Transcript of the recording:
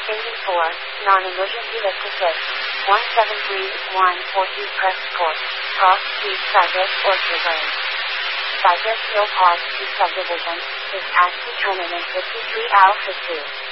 Engine 4, non-emergency lift assist. 173142 press port. Cross street Cypress Orchard Lane. Cypress Hill Park to subdivision. Is at to turn in 53 Alpha 2.